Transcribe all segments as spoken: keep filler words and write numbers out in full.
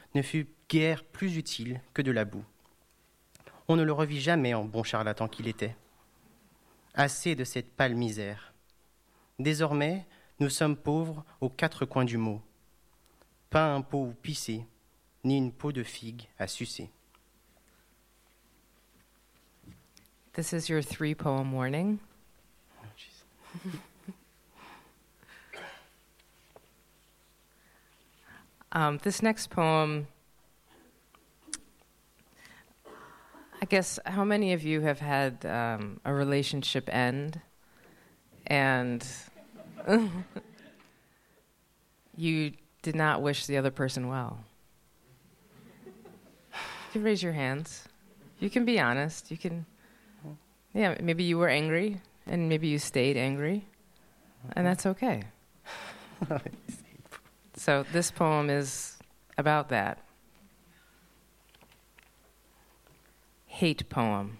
ne fut guère plus utile que de la boue. On ne le revit jamais en bon charlatan qu'il était. Assez de cette pâle misère. Désormais, nous sommes pauvres aux quatre coins du mot. Pas un pot où pisser, ni une peau de figue à sucer. This is your three-poem warning. Oh, um, this next poem, I guess, how many of you have had um, a relationship end and you did not wish the other person well? You can raise your hands. You can be honest. You can, yeah, maybe you were angry and maybe you stayed angry, and that's okay. So this poem is about that. Hate poem.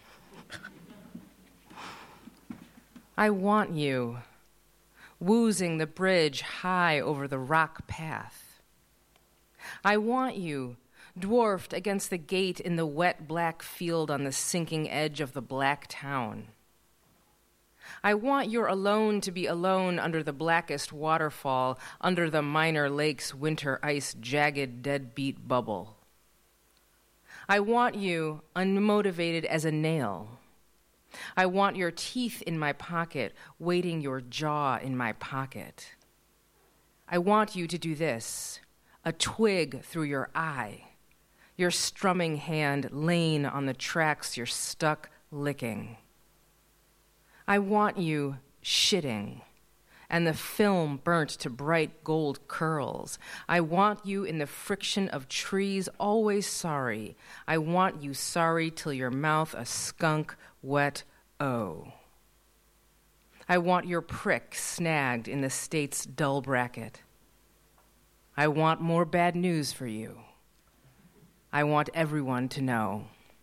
I want you, woozing the bridge high over the rock path. I want you, dwarfed against the gate in the wet black field on the sinking edge of the black town. I want your alone to be alone under the blackest waterfall, under the minor lake's winter ice jagged deadbeat bubble. I want you unmotivated as a nail. I want your teeth in my pocket, waiting your jaw in my pocket. I want you to do this, a twig through your eye, your strumming hand laying on the tracks you're stuck licking. I want you shitting, and the film burnt to bright gold curls. I want you in the friction of trees, always sorry. I want you sorry till your mouth a skunk wet O. I want your prick snagged in the state's dull bracket. I want more bad news for you. I want everyone to know.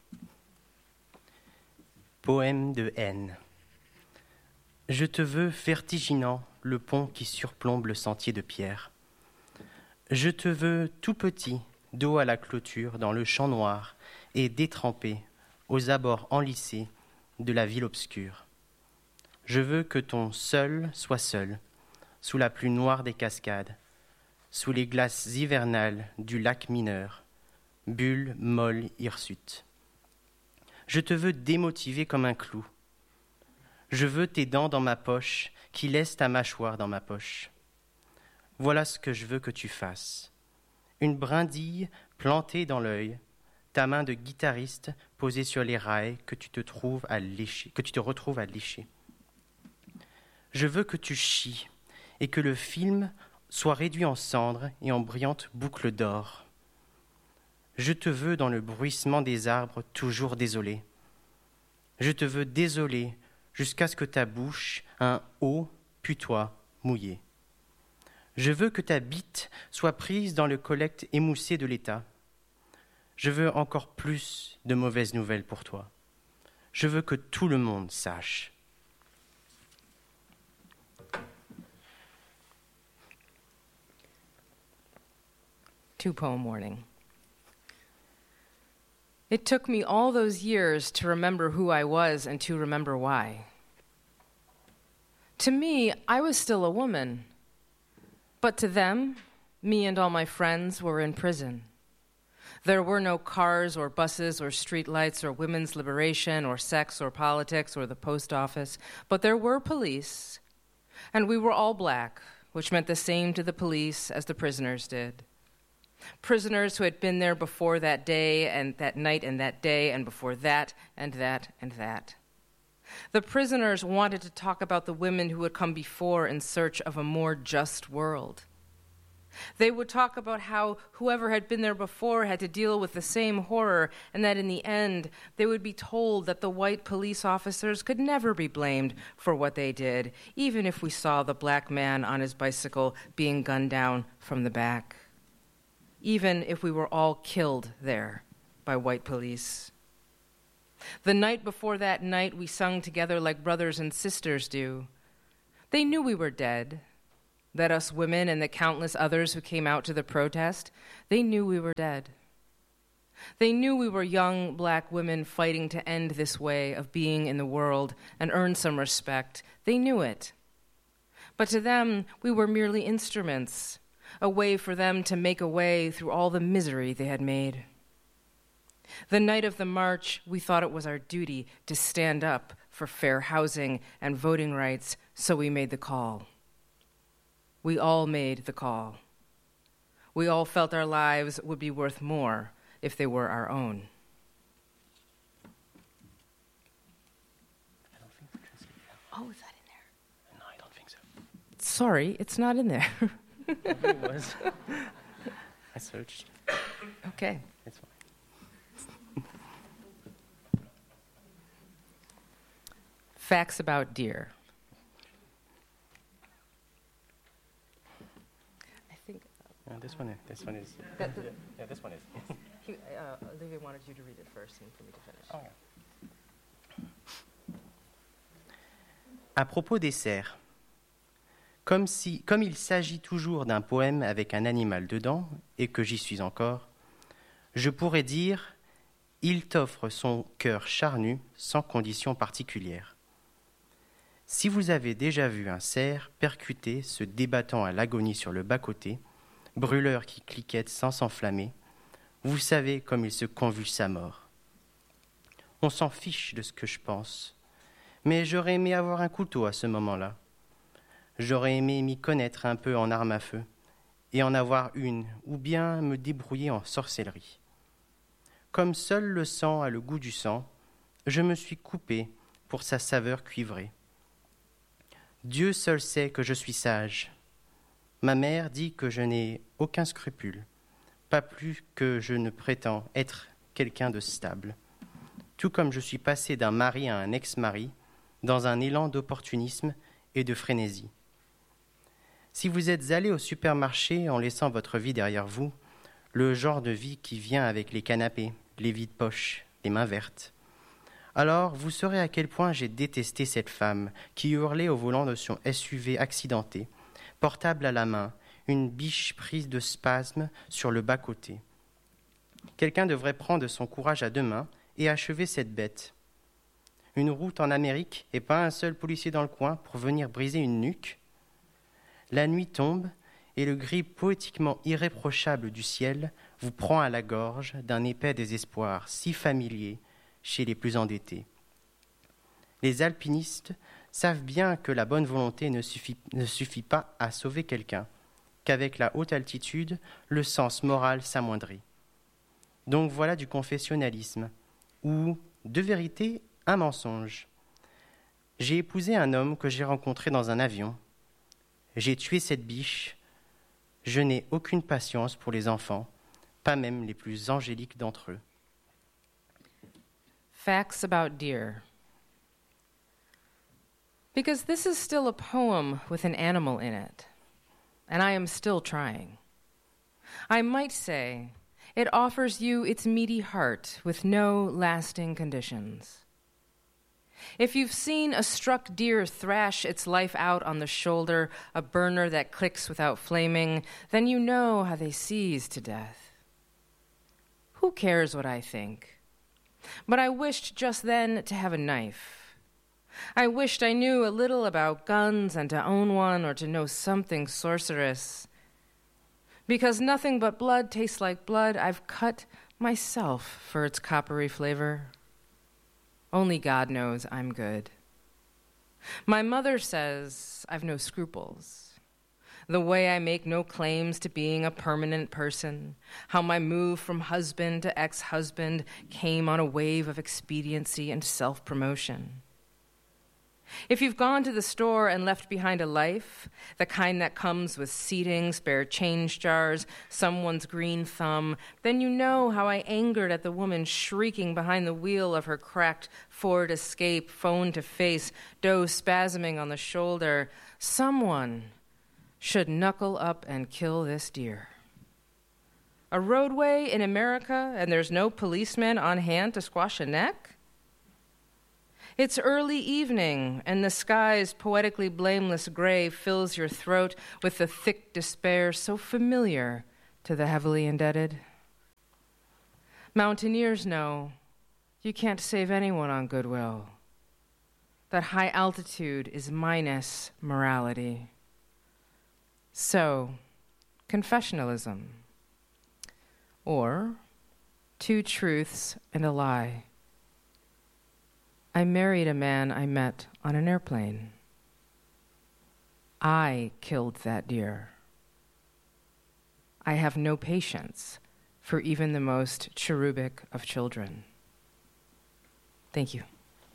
Poème de haine. Je te veux vertiginant, le pont qui surplombe le sentier de pierre. Je te veux tout petit, dos à la clôture, dans le champ noir, et détrempé, aux abords enlissés de la ville obscure. Je veux que ton seul soit seul, sous la plus noire des cascades, sous les glaces hivernales du lac mineur, bulle molle hirsute. Je te veux démotivé comme un clou. Je veux tes dents dans ma poche, qui laissent ta mâchoire dans ma poche. Voilà ce que je veux que tu fasses. Une brindille plantée dans l'œil, ta main de guitariste posée sur les rails que tu te trouves à lécher, que tu te retrouves à lécher. Je veux que tu chies et que le film soit réduit en cendres et en brillantes boucles d'or. Je te veux dans le bruissement des arbres toujours désolé. Je te veux désolé jusqu'à ce que ta bouche, un haut putois mouillé. Je veux que ta bite soit prise dans le collecte émoussé de l'État. Je veux encore plus de mauvaises nouvelles pour toi. Je veux que tout le monde sache. Two poem warning. It took me all those years to remember who I was and to remember why. To me, I was still a woman. But to them, me and all my friends were in prison. There were no cars or buses or streetlights or women's liberation or sex or politics or the post office, but there were police. And we were all black, which meant the same to the police as the prisoners did. Prisoners who had been there before that day and that night and that day and before that and that and that. The prisoners wanted to talk about the women who had come before in search of a more just world. They would talk about how whoever had been there before had to deal with the same horror, and that in the end, they would be told that the white police officers could never be blamed for what they did, even if we saw the black man on his bicycle being gunned down from the back. Even if we were all killed there by white police. The night before that night, we sung together like brothers and sisters do. They knew we were dead. that us women and the countless others who came out to the protest, they knew we were dead. They knew we were young black women fighting to end this way of being in the world and earn some respect. They knew it. But to them, we were merely instruments, a way for them to make a way through all the misery they had made. The night of the march, we thought it was our duty to stand up for fair housing and voting rights, so we made the call. We all made the call. We all felt our lives would be worth more if they were our own. I don't think the translation. Oh, is that in there? No, I don't think so. Sorry, it's not in there. It was. I searched. Okay. It's fine. Facts about deer. I think Yeah, this one is. This one is. that the, Yeah, this one is. he, uh, Olivia wanted you to read it first and for me to finish. Oh, yeah. À propos des cerfs, comme, si, comme il s'agit toujours d'un poème avec un animal dedans, et que j'y suis encore, je pourrais dire « Il t'offre son cœur charnu sans condition particulière ». Si vous avez déjà vu un cerf percuté se débattant à l'agonie sur le bas-côté, brûleur qui cliquette sans s'enflammer, vous savez comme il se convulse à mort. On s'en fiche de ce que je pense, mais j'aurais aimé avoir un couteau à ce moment-là. J'aurais aimé m'y connaître un peu en armes à feu, et en avoir une, ou bien me débrouiller en sorcellerie. Comme seul le sang a le goût du sang, je me suis coupé pour sa saveur cuivrée. Dieu seul sait que je suis sage. Ma mère dit que je n'ai aucun scrupule, pas plus que je ne prétends être quelqu'un de stable. Tout comme je suis passé d'un mari à un ex-mari, dans un élan d'opportunisme et de frénésie. Si vous êtes allé au supermarché en laissant votre vie derrière vous, le genre de vie qui vient avec les canapés, les vides poches, les mains vertes, alors vous saurez à quel point j'ai détesté cette femme qui hurlait au volant de son S U V accidenté, portable à la main, une biche prise de spasmes sur le bas-côté. Quelqu'un devrait prendre son courage à deux mains et achever cette bête. Une route en Amérique et pas un seul policier dans le coin pour venir briser une nuque. La nuit tombe et le gris poétiquement irréprochable du ciel vous prend à la gorge d'un épais désespoir si familier chez les plus endettés. Les alpinistes savent bien que la bonne volonté ne suffit, ne suffit pas à sauver quelqu'un, qu'avec la haute altitude, le sens moral s'amoindrit. Donc voilà du confessionnalisme, ou, de vérité, un mensonge. J'ai épousé un homme que j'ai rencontré dans un avion. J'ai tué cette biche. Je n'ai aucune patience pour les enfants, pas même les plus angéliques d'entre eux. Facts about deer. Because this is still a poem with an animal in it, and I am still trying. I might say it offers you its meaty heart with no lasting conditions. If you've seen a struck deer thrash its life out on the shoulder, a burner that clicks without flaming, then you know how they seize to death. Who cares what I think? But I wished just then to have a knife. I wished I knew a little about guns and to own one or to know something sorcerous. Because nothing but blood tastes like blood, I've cut myself for its coppery flavor. Only God knows I'm good. My mother says I've no scruples. The way I make no claims to being a permanent person, how my move from husband to ex-husband came on a wave of expediency and self-promotion. If you've gone to the store and left behind a life, the kind that comes with seating, spare change jars, someone's green thumb, then you know how I angered at the woman shrieking behind the wheel of her cracked Ford Escape, phone to face, doe spasming on the shoulder. Someone should knuckle up and kill this deer. A roadway in America and there's no policeman on hand to squash a neck? It's early evening, and the sky's poetically blameless gray fills your throat with the thick despair so familiar to the heavily indebted. Mountaineers know you can't save anyone on goodwill, that high altitude is minus morality. So, confessionalism, or two truths and a lie. I married a man I met on an airplane. I killed that deer. I have no patience for even the most cherubic of children. Thank you.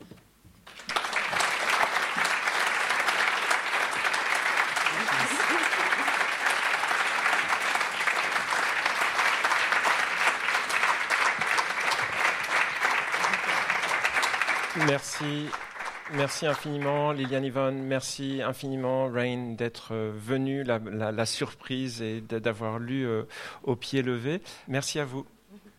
Merci, merci infiniment Liliane Yvonne, merci infiniment Rain d'être venue, la, la, la surprise et d'avoir lu euh, au pied levé. Merci à vous.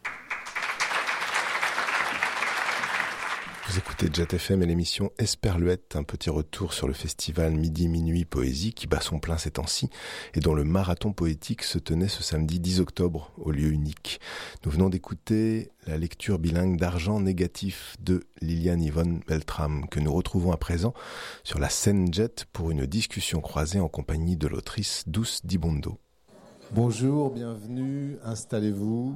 Vous écoutez Jet F M et l'émission Esperluette, un petit retour sur le festival Midi Minuit Poésie qui bat son plein ces temps-ci et dont le marathon poétique se tenait ce samedi dix octobre au lieu unique. Nous venons d'écouter la lecture bilingue d'Argent négatif de Liliane Yvonne Beltram que nous retrouvons à présent sur la scène Jet pour une discussion croisée en compagnie de l'autrice Douce Dibondo. Bonjour, bienvenue, installez-vous.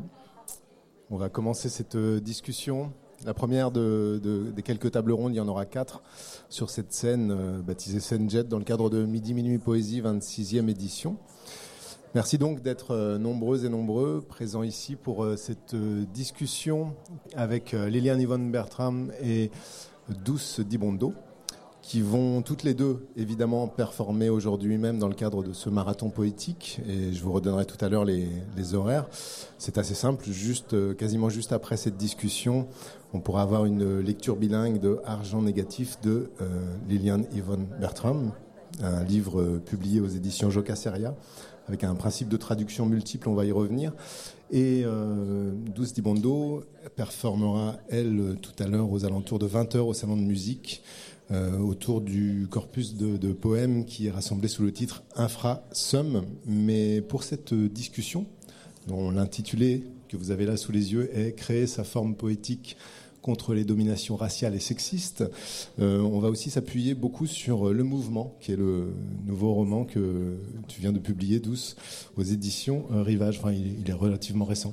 On va commencer cette discussion. La première de, de, des quelques tables rondes, il y en aura quatre sur cette scène euh, baptisée Scène Jet dans le cadre de Midi Minuit Poésie, vingt-sixième édition. Merci donc d'être euh, nombreuses et nombreux présents ici pour euh, cette euh, discussion avec euh, Liliane Yvonne Beltram et Douce Dibondo, qui vont toutes les deux évidemment performer aujourd'hui même dans le cadre de ce marathon poétique, et je vous redonnerai tout à l'heure les, les horaires. C'est assez simple, juste, euh, quasiment juste après cette discussion, on pourra avoir une lecture bilingue de Argent négatif de euh, Liliane Yvonne Beltram, un livre euh, publié aux éditions Jocaseria, avec un principe de traduction multiple, on va y revenir. Et euh, Douce Dibondo performera, elle, tout à l'heure aux alentours de vingt heures au Salon de musique, euh, autour du corpus de, de poèmes qui est rassemblé sous le titre Infra-Sum. Mais pour cette discussion, dont l'intitulé que vous avez là sous les yeux est « Créer sa forme poétique contre les dominations raciales et sexistes », euh, on va aussi s'appuyer beaucoup sur Le Mouvement, qui est le nouveau roman que tu viens de publier, Douce, aux éditions euh, Rivage. Enfin, il, il est relativement récent.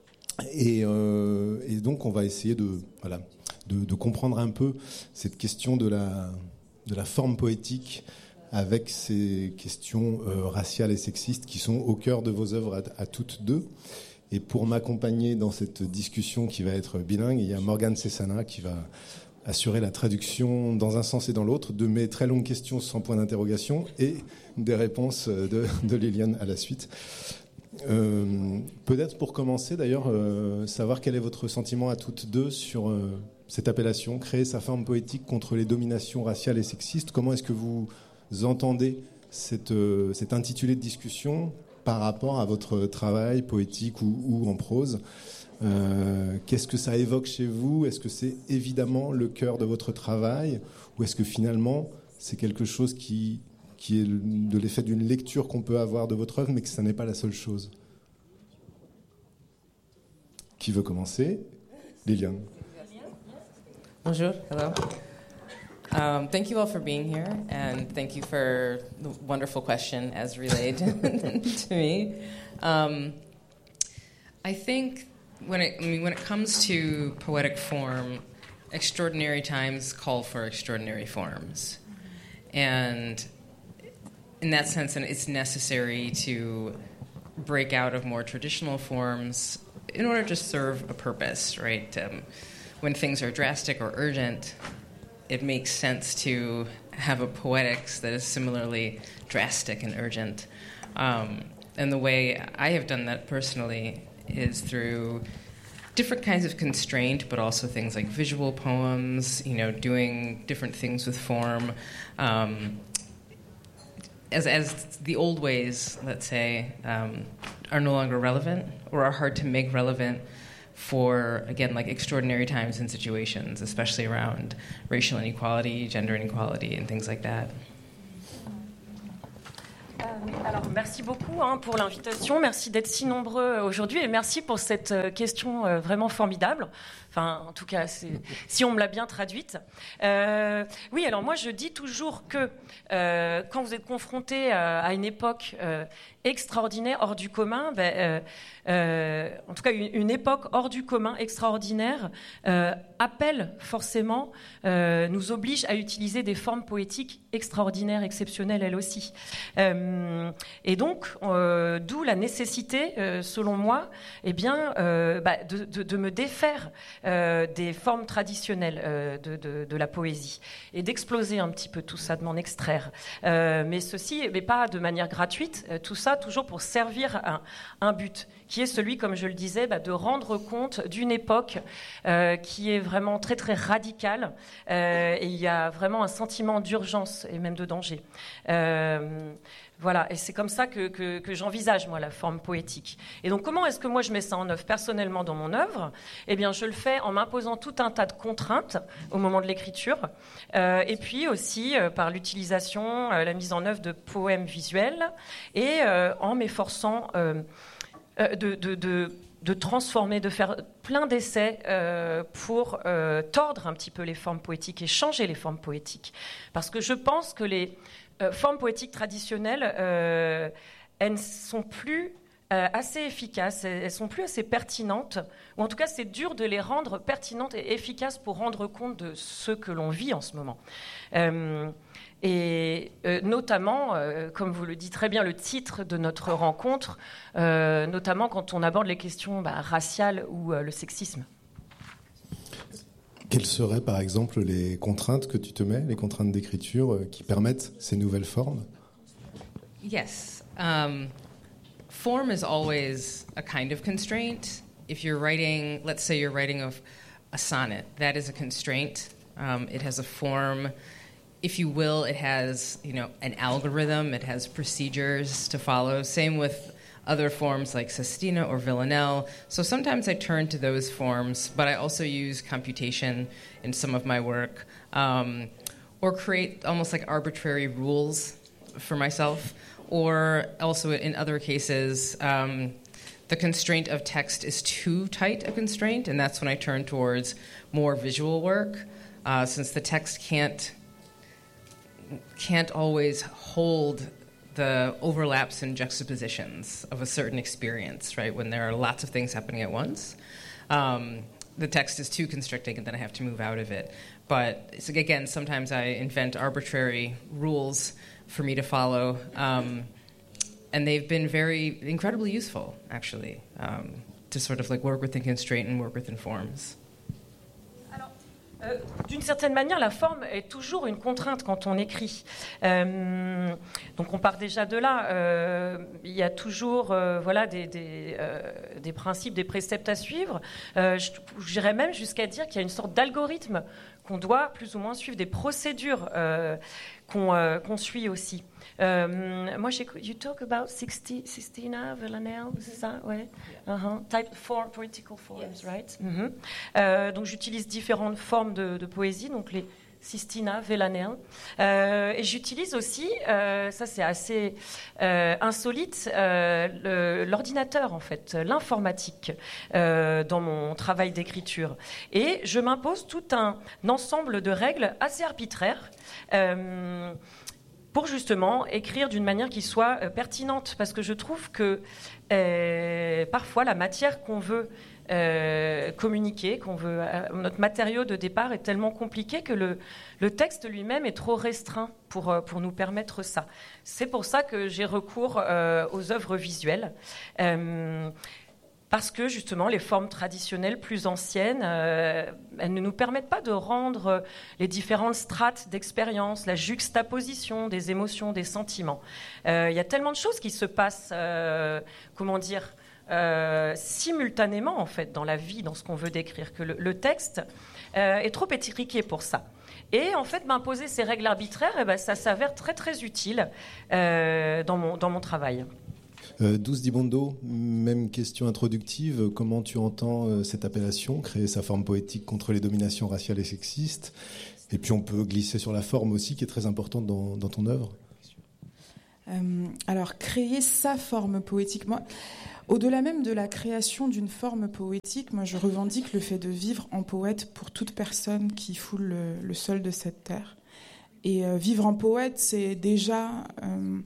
Et, euh, et donc, on va essayer de, voilà, de, de comprendre un peu cette question de la, de la forme poétique avec ces questions euh, raciales et sexistes qui sont au cœur de vos œuvres à, à toutes deux. Et pour m'accompagner dans cette discussion qui va être bilingue, il y a Morgane Cessana qui va assurer la traduction dans un sens et dans l'autre de mes très longues questions sans point d'interrogation et des réponses de, de Liliane à la suite. Euh, peut-être pour commencer d'ailleurs, euh, savoir quel est votre sentiment à toutes deux sur euh, cette appellation, créer sa forme poétique contre les dominations raciales et sexistes. Comment est-ce que vous entendez cette, euh, cet intitulé de discussion par rapport à votre travail poétique ou, ou en prose? euh, Qu'est-ce que ça évoque chez vous? Est-ce que c'est évidemment le cœur de votre travail, ou est-ce que finalement c'est quelque chose qui, qui est de l'effet d'une lecture qu'on peut avoir de votre œuvre, mais que ça n'est pas la seule chose? Qui veut commencer? Liliane. Bonjour, hello. Um, thank you all for being here, and thank you for the wonderful question as relayed to me. Um, I think when it, I mean, when it comes to poetic form, extraordinary times call for extraordinary forms. And in that sense, it's necessary to break out of more traditional forms in order to serve a purpose, right? Um, when things are drastic or urgent, it makes sense to have a poetics that is similarly drastic and urgent. Um, and the way I have done that personally is through different kinds of constraint, but also things like visual poems, you know, doing different things with form. Um, as, as the old ways, let's say, um, are no longer relevant or are hard to make relevant for, again, like extraordinary times and situations, especially around racial inequality, gender inequality, and things like that. Alors, merci beaucoup hein, pour l'invitation, merci d'être si nombreux aujourd'hui et merci pour cette euh, question euh, vraiment formidable. Enfin, en tout cas, c'est, si on me l'a bien traduite. Euh, oui, alors moi, je dis toujours que euh, quand vous êtes confronté à, à une époque euh, extraordinaire, hors du commun, ben, euh, euh, en tout cas, une, une époque hors du commun, extraordinaire, euh, appelle forcément, euh, nous oblige à utiliser des formes poétiques extraordinaires, exceptionnelles, elles aussi. Euh, et donc, euh, d'où la nécessité, euh, selon moi, eh bien, euh, bah, de, de, de me défaire Euh, des formes traditionnelles euh, de, de, de la poésie et d'exploser un petit peu tout ça, de m'en extraire. Euh, mais ceci, mais pas de manière gratuite, euh, tout ça toujours pour servir un, un but qui est celui, comme je le disais, bah, de rendre compte d'une époque euh, qui est vraiment très très radicale euh, et il y a vraiment un sentiment d'urgence et même de danger. Euh, Voilà, et c'est comme ça que, que, que j'envisage, moi, la forme poétique. Et donc, comment est-ce que moi, je mets ça en œuvre personnellement dans mon œuvre ? Eh bien, je le fais en m'imposant tout un tas de contraintes au moment de l'écriture, euh, et puis aussi euh, par l'utilisation, euh, la mise en œuvre de poèmes visuels, et euh, en m'efforçant euh, euh, de... de, de de transformer, de faire plein d'essais euh, pour euh, tordre un petit peu les formes poétiques et changer les formes poétiques. Parce que je pense que les euh, formes poétiques traditionnelles, euh, elles ne sont plus euh, assez efficaces, elles ne sont plus assez pertinentes, ou en tout cas c'est dur de les rendre pertinentes et efficaces pour rendre compte de ce que l'on vit en ce moment. Euh, Et euh, notamment, euh, comme vous le dit très bien le titre de notre rencontre, euh, notamment quand on aborde les questions bah, raciales ou euh, le sexisme. Quelles seraient par exemple les contraintes que tu te mets, les contraintes d'écriture euh, qui permettent ces nouvelles formes ? Yes. Um, form is always a kind of constraint. If you're writing, let's say you're writing a, a sonnet, that is a constraint. Um, it has a form. If you will, it has, you know, an algorithm, it has procedures to follow. Same with other forms like sestina or villanelle. So sometimes I turn to those forms, but I also use computation in some of my work, um, or create almost like arbitrary rules for myself. Or also in other cases, um, the constraint of text is too tight a constraint, and that's when I turn towards more visual work, uh, since the text can't can't always hold the overlaps and juxtapositions of a certain experience, right? When there are lots of things happening at once, um, the text is too constricting, and then I have to move out of it. But so again, sometimes I invent arbitrary rules for me to follow, um, and they've been very incredibly useful, actually, um, to sort of like work within constraint and work within forms. Euh, d'une certaine manière, la forme est toujours une contrainte quand on écrit. Euh, donc on part déjà de là. Euh, il y a toujours euh, voilà, des, des, euh, des principes, des préceptes à suivre. Euh, J'irais même jusqu'à dire qu'il y a une sorte d'algorithme qu'on doit plus ou moins suivre, des procédures euh, qu'on euh, qu'on suit aussi. Euh, moi, j'ai, you talk about sixty, sestina, villanelle, c'est ça, ouais. Uh-huh. Type four political forms, yes. Right? Mm-hmm. Euh, donc, j'utilise différentes formes de, de poésie, donc les sestina, villanelle. Euh, et j'utilise aussi, euh, ça c'est assez euh, insolite, euh, le, l'ordinateur en fait, l'informatique euh, dans mon travail d'écriture. Et je m'impose tout un, un ensemble de règles assez arbitraires. Euh, pour justement écrire d'une manière qui soit euh, pertinente, parce que je trouve que euh, parfois la matière qu'on veut euh, communiquer, qu'on veut, euh, notre matériau de départ est tellement compliqué que le, le texte lui-même est trop restreint pour, euh, pour nous permettre ça. C'est pour ça que j'ai recours euh, aux œuvres visuelles. Euh, Parce que justement, les formes traditionnelles plus anciennes, euh, elles ne nous permettent pas de rendre les différentes strates d'expérience, la juxtaposition des émotions, des sentiments. Euh, il y a tellement de choses qui se passent, euh, comment dire, euh, simultanément en fait dans la vie, dans ce qu'on veut décrire, que le, le texte euh, est trop étriqué pour ça. Et en fait, m'imposer ces règles arbitraires, eh ben, ça s'avère très très utile euh, dans mon dans mon travail. Euh, Douce Dibondo, même question introductive. Comment tu entends euh, cette appellation, créer sa forme poétique contre les dominations raciales et sexistes? Et puis on peut glisser sur la forme aussi, qui est très importante dans, dans ton œuvre. Euh, alors, créer sa forme poétique, moi, au-delà même de la création d'une forme poétique, moi je revendique le fait de vivre en poète pour toute personne qui foule le, le sol de cette terre. Et euh, vivre en poète, c'est déjà euh,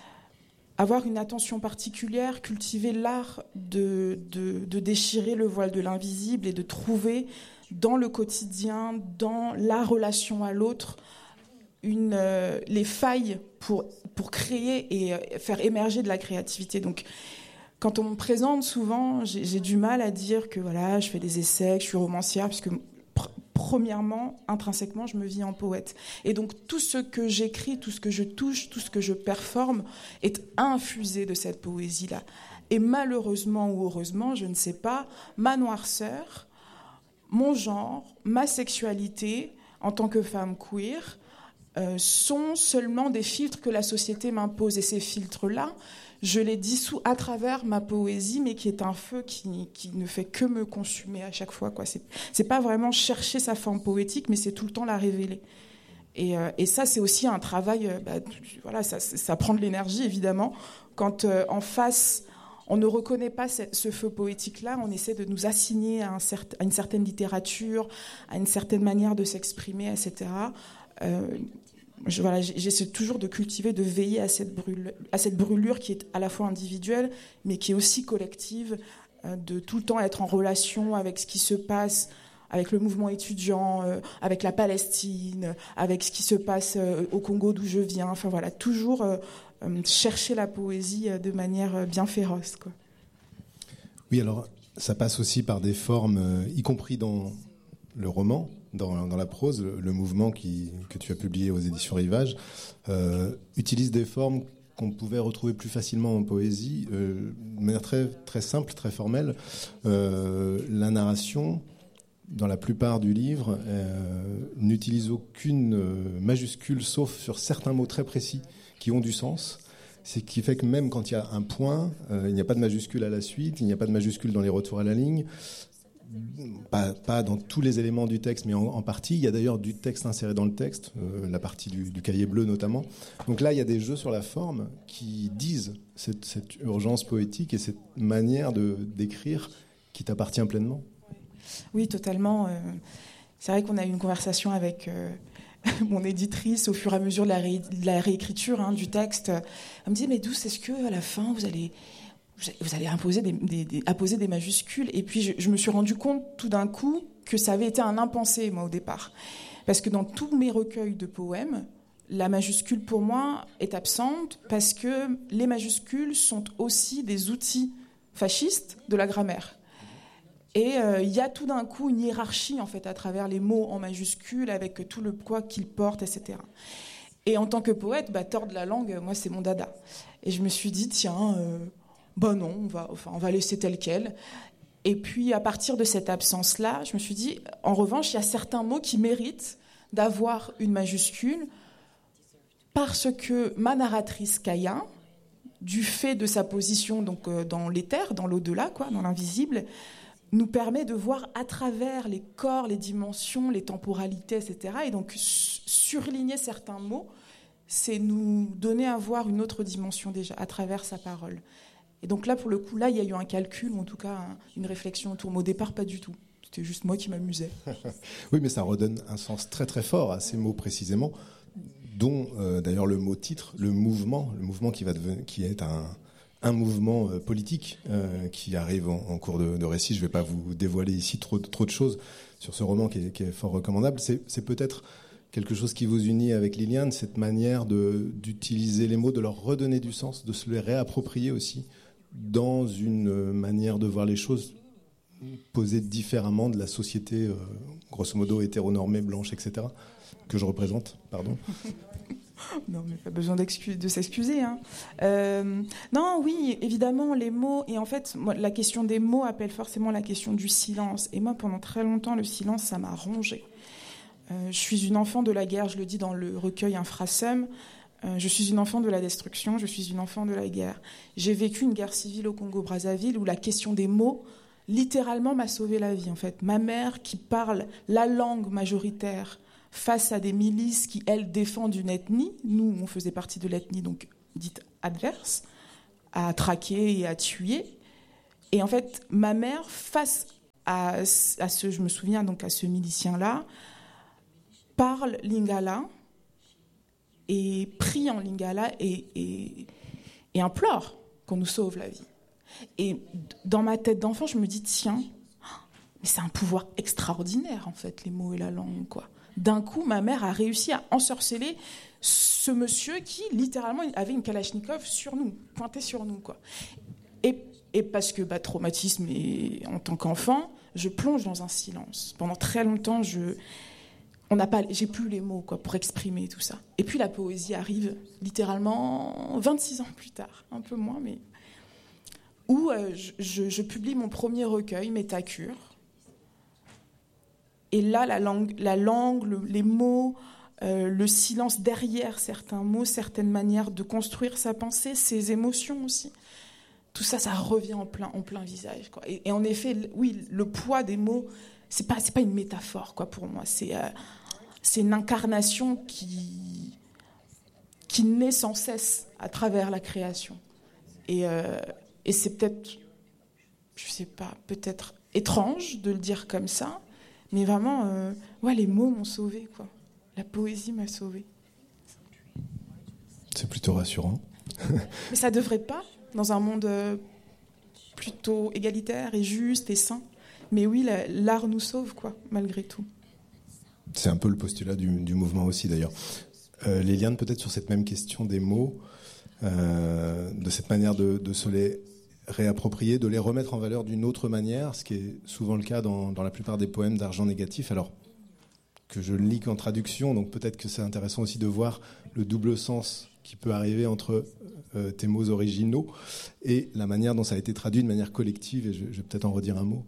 avoir une attention particulière, cultiver l'art de, de, de déchirer le voile de l'invisible et de trouver dans le quotidien, dans la relation à l'autre, une, euh, les failles pour, pour créer et euh, faire émerger de la créativité. Donc, quand on me présente souvent, j'ai, j'ai du mal à dire que voilà, je fais des essais, que je suis romancière, puisque pr- premièrement, intrinsèquement, je me vis en poète. Et donc tout ce que j'écris, tout ce que je touche, tout ce que je performe est infusé de cette poésie-là. Et malheureusement ou heureusement, je ne sais pas, ma noirceur, mon genre, ma sexualité en tant que femme queer euh, sont seulement des filtres que la société m'impose. Et ces filtres-là, je les dissous à travers ma poésie, mais qui est un feu qui, qui ne fait que me consumer à chaque fois, quoi. C'est, c'est pas vraiment chercher sa forme poétique, mais c'est tout le temps la révéler. Et, euh, et ça, c'est aussi un travail, euh, bah, voilà, ça, ça prend de l'énergie, évidemment. Quand euh, en face, on ne reconnaît pas ce, ce feu poétique-là, on essaie de nous assigner à, un cert, à une certaine littérature, à une certaine manière de s'exprimer, et cetera. Euh, Je, voilà, j'essaie toujours de cultiver, de veiller à cette, brûle, à cette brûlure qui est à la fois individuelle, mais qui est aussi collective, euh, de tout le temps être en relation avec ce qui se passe, avec le mouvement étudiant, euh, avec la Palestine, avec ce qui se passe euh, au Congo d'où je viens. Enfin voilà, toujours euh, euh, chercher la poésie euh, de manière bien féroce, quoi. Oui, alors ça passe aussi par des formes, euh, y compris dans le roman. Dans, dans la prose, le, le mouvement qui, que tu as publié aux éditions Rivage euh, utilise des formes qu'on pouvait retrouver plus facilement en poésie, euh, de manière très, très simple, très formelle. Euh, la narration, dans la plupart du livre, euh, n'utilise aucune euh, majuscule, sauf sur certains mots très précis qui ont du sens. Ce qui fait que même quand il y a un point, euh, il n'y a pas de majuscule à la suite, il n'y a pas de majuscule dans les retours à la ligne. Pas, pas dans tous les éléments du texte, mais en, en partie. Il y a d'ailleurs du texte inséré dans le texte, euh, la partie du, du cahier bleu notamment. Donc là, il y a des jeux sur la forme qui disent cette, cette urgence poétique et cette manière de, d'écrire qui t'appartient pleinement. Oui, totalement. Euh, c'est vrai qu'on a eu une conversation avec euh, mon éditrice au fur et à mesure de la, ré, de la réécriture hein, du texte. Elle me dit, mais Douce, est-ce qu'à la fin, vous allez... vous allez imposer des, des, des, apposer des majuscules. Et puis, je, je me suis rendu compte tout d'un coup que ça avait été un impensé, moi, au départ. Parce que dans tous mes recueils de poèmes, la majuscule, pour moi, est absente parce que les majuscules sont aussi des outils fascistes de la grammaire. Et il euh, y a tout d'un coup une hiérarchie, en fait, à travers les mots en majuscules, avec tout le poids qu'ils portent, et cetera. Et en tant que poète, bah, tordre la langue, moi, c'est mon dada. Et je me suis dit, tiens... Euh, Ben non, on va, enfin, on va laisser tel quel. Et puis, à partir de cette absence-là, je me suis dit, en revanche, il y a certains mots qui méritent d'avoir une majuscule parce que ma narratrice Kaya, du fait de sa position donc, euh, dans l'éther, dans l'au-delà, quoi, dans l'invisible, nous permet de voir à travers les corps, les dimensions, les temporalités, et cetera. Et donc, surligner certains mots, c'est nous donner à voir une autre dimension déjà, à travers sa parole. Et donc là, pour le coup, là, il y a eu un calcul, ou en tout cas un, une réflexion autour. Mais au départ, pas du tout. C'était juste moi qui m'amusais. Oui, mais ça redonne un sens très très fort à ces mots précisément, dont euh, d'ailleurs le mot titre, le mouvement, le mouvement qui, va devenir, qui est un, un mouvement euh, politique euh, qui arrive en, en cours de, de récit. Je ne vais pas vous dévoiler ici trop, trop de choses sur ce roman qui est, qui est fort recommandable. C'est, c'est peut-être quelque chose qui vous unit avec Liliane, cette manière de, d'utiliser les mots, de leur redonner du sens, de se les réapproprier aussi, dans une manière de voir les choses posée différemment de la société, euh, grosso modo hétéronormée, blanche, et cetera, que je représente, pardon. Non, mais pas besoin de s'excuser. Hein. Euh, non, oui, évidemment, les mots. Et en fait, moi, la question des mots appelle forcément la question du silence. Et moi, pendant très longtemps, le silence, ça m'a rongée. Euh, je suis une enfant de la guerre, je le dis dans le recueil Infrasum. Euh, je suis une enfant de la destruction, je suis une enfant de la guerre. J'ai vécu une guerre civile au Congo-Brazzaville où la question des mots, littéralement, m'a sauvé la vie, en fait. Ma mère, qui parle la langue majoritaire face à des milices qui, elles, défendent une ethnie, nous, on faisait partie de l'ethnie donc dite adverse, à traquer et à tuer. Et en fait, ma mère, face à, à ce, je me souviens donc à ce milicien-là, parle lingala, et prie en lingala et, et, et implore qu'on nous sauve la vie. Et dans ma tête d'enfant, je me dis, tiens, mais c'est un pouvoir extraordinaire, en fait, les mots et la langue, quoi. D'un coup, ma mère a réussi à ensorceler ce monsieur qui, littéralement, avait une kalachnikov sur nous, pointée sur nous, quoi. Et, et parce que, bah, traumatisme, et en tant qu'enfant, je plonge dans un silence. Pendant très longtemps, je... On n'a pas, j'ai plus les mots quoi, pour exprimer tout ça. Et puis la poésie arrive littéralement vingt-six ans plus tard, un peu moins, mais où euh, je, je, je publie mon premier recueil, Métacure. Et là, la langue, la langue le, les mots, euh, le silence derrière certains mots, certaines manières de construire sa pensée, ses émotions aussi. Tout ça, ça revient en plein, en plein visage, quoi. Et, et en effet, oui, le poids des mots, c'est pas, c'est pas une métaphore, quoi, pour moi. C'est, euh, c'est une incarnation qui, qui naît sans cesse à travers la création. Et, euh, et c'est peut-être, je sais pas, peut-être étrange de le dire comme ça, mais vraiment, euh, ouais, les mots m'ont sauvée, quoi. La poésie m'a sauvée. C'est plutôt rassurant. Mais ça devrait pas, dans un monde plutôt égalitaire et juste et sain. Mais oui, la, l'art nous sauve, quoi, malgré tout. C'est un peu le postulat du, du mouvement aussi, d'ailleurs. Euh, Léliane, peut-être sur cette même question des mots, euh, de cette manière de, de se les réapproprier, de les remettre en valeur d'une autre manière, ce qui est souvent le cas dans, dans la plupart des poèmes d'Argent Négatif, alors que je ne lis qu'en traduction, donc peut-être que c'est intéressant aussi de voir le double sens qui peut arriver entre euh, tes mots originaux et la manière dont ça a été traduit de manière collective, et je, je vais peut-être en redire un mot.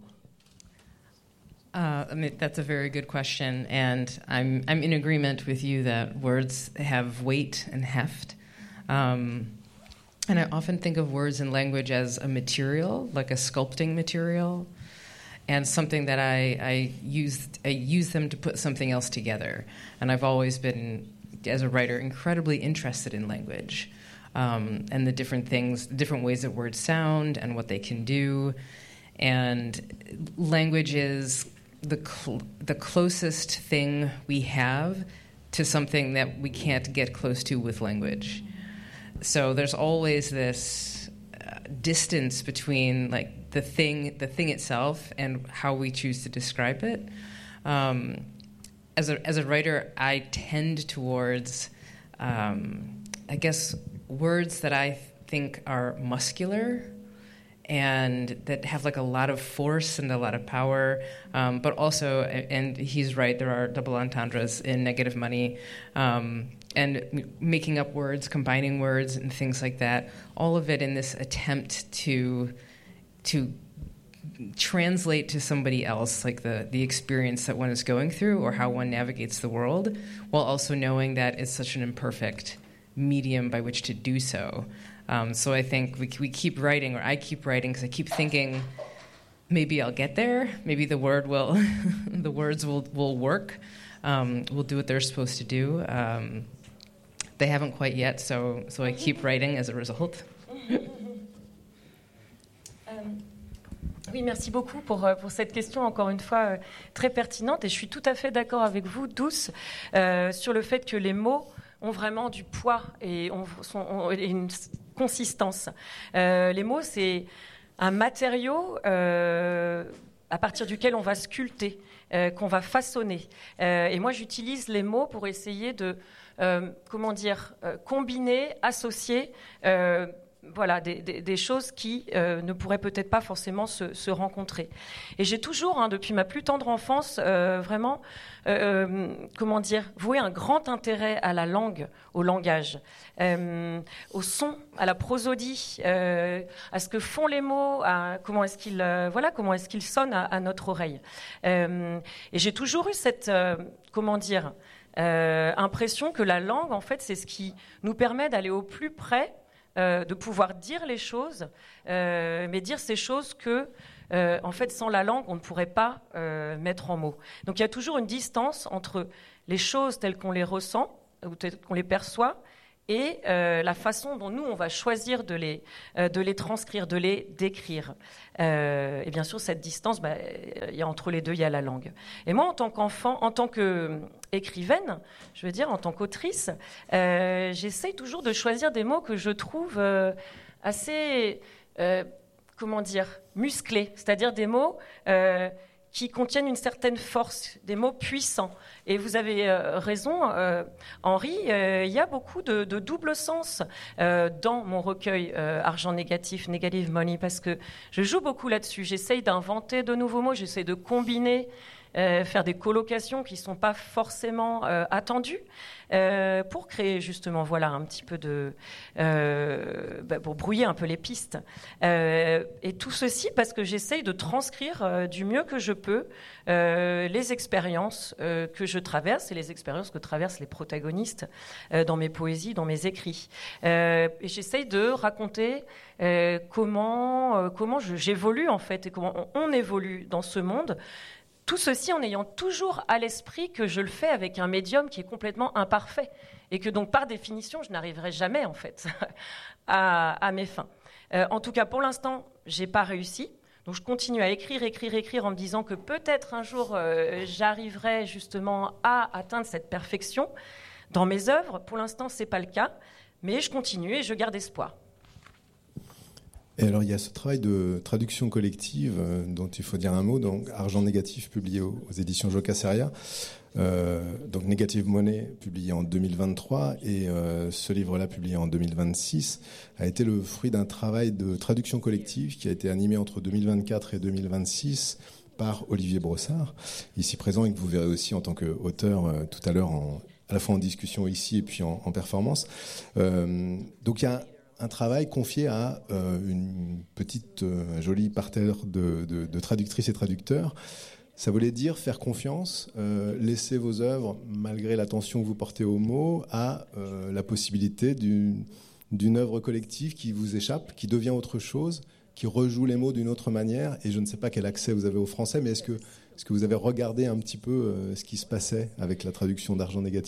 Uh, I mean, that's a very good question, and I'm I'm in agreement with you that words have weight and heft. Um, and I often think of words and language as a material, like a sculpting material, and something that I, I use I use them to put something else together. And I've always been, as a writer, incredibly interested in language um, and the different things, different ways that words sound and what they can do. And language is the cl- the closest thing we have to something that we can't get close to with language. So there's always this uh, distance between like the thing, the thing itself, and how we choose to describe it. Um, as a as a writer, I tend towards, um, I guess, words that I think are muscular and that have like a lot of force and a lot of power, um, but also, and he's right, there are double entendres in Negative Money, um, and making up words, combining words, and things like that. All of it in this attempt to to translate to somebody else, like the the experience that one is going through or how one navigates the world, while also knowing that it's such an imperfect medium by which to do so. Um, so I think we we keep writing, or I keep writing, because I keep thinking, maybe I'll get there. Maybe the word will, the words will will work. Um, will do what they're supposed to do. Um, they haven't quite yet, so so I keep writing as a result. Oui, merci beaucoup pour, pour cette question, encore une fois, euh, très pertinente. Et je suis tout à fait d'accord avec vous, Douce, euh, sur le fait que les mots ont vraiment du poids et, ont, sont, ont une consistance. Euh, les mots, c'est un matériau euh, à partir duquel on va sculpter, euh, qu'on va façonner. Euh, et moi, j'utilise les mots pour essayer de, euh, comment dire, euh, combiner, associer euh, voilà, des, des, des choses qui euh, ne pourraient peut-être pas forcément se, se rencontrer. Et j'ai toujours, hein, depuis ma plus tendre enfance, euh, vraiment, euh, comment dire, voué un grand intérêt à la langue, au langage, euh, au son, à la prosodie, euh, à ce que font les mots, à comment est-ce qu'ils, euh, voilà, comment est-ce qu'ils sonnent à, à notre oreille. Euh, et j'ai toujours eu cette, euh, comment dire, euh, impression que la langue, en fait, c'est ce qui nous permet d'aller au plus près, euh, de pouvoir dire les choses, euh, mais dire ces choses que, euh, en fait, sans la langue, on ne pourrait pas euh, mettre en mots. Donc il y a toujours une distance entre les choses telles qu'on les ressent, ou telles qu'on les perçoit, et euh, la façon dont nous, on va choisir de les, euh, de les transcrire, de les décrire. Euh, et bien sûr, cette distance, bah, y a entre les deux, il y a la langue. Et moi, en tant qu'enfant, en tant qu'écrivaine, je veux dire, en tant qu'autrice, euh, j'essaye toujours de choisir des mots que je trouve euh, assez, euh, comment dire, musclés, c'est-à-dire des mots... Euh, qui contiennent une certaine force, des mots puissants. Et vous avez euh, raison, euh, Henri, euh, il y a beaucoup de, de double sens euh, dans mon recueil euh, Argent négatif, Negative Money, parce que je joue beaucoup là-dessus. J'essaye d'inventer de nouveaux mots, j'essaye de combiner, euh, faire des collocations qui ne sont pas forcément euh, attendues, euh, pour créer justement, voilà, un petit peu de... Euh, bah, pour brouiller un peu les pistes. Euh, et tout ceci parce que j'essaye de transcrire euh, du mieux que je peux euh, les expériences euh, que je traverse et les expériences que traversent les protagonistes euh, dans mes poésies, dans mes écrits. Euh, et j'essaye de raconter euh, comment, euh, comment je, j'évolue en fait et comment on, on évolue dans ce monde. Tout ceci en ayant toujours à l'esprit que je le fais avec un médium qui est complètement imparfait et que donc par définition je n'arriverai jamais en fait à, à mes fins. Euh, en tout cas pour l'instant j'ai pas réussi, donc je continue à écrire, écrire, écrire en me disant que peut-être un jour euh, j'arriverai justement à atteindre cette perfection dans mes œuvres. Pour l'instant c'est pas le cas, mais je continue et je garde espoir. Et alors, il y a ce travail de traduction collective euh, dont il faut dire un mot, donc Argent négatif, publié aux, aux éditions Jocaseria, euh, donc Negative Money, publié en deux mille vingt-trois, et euh, ce livre-là, publié en deux mille vingt-six, a été le fruit d'un travail de traduction collective qui a été animé entre deux mille vingt-quatre et deux mille vingt-six par Olivier Brossard, ici présent, et que vous verrez aussi en tant qu'auteur euh, tout à l'heure, en, à la fois en discussion ici et puis en, en performance. Euh, donc, il y a un travail confié à euh, une petite euh, jolie parterre de, de, de traductrices et traducteurs. Ça voulait dire faire confiance, euh, laisser vos œuvres, malgré l'attention que vous portez aux mots, à euh, la possibilité d'une, d'une œuvre collective qui vous échappe, qui devient autre chose, qui rejoue les mots d'une autre manière. Et je ne sais pas quel accès vous avez au français, mais est-ce que, est-ce que vous avez regardé un petit peu euh, ce qui se passait avec la traduction d'Argent négatif ?